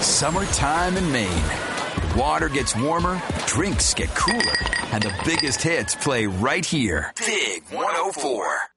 summertime in Maine. Water gets warmer, drinks get cooler, and the biggest hits play right here. Big 104.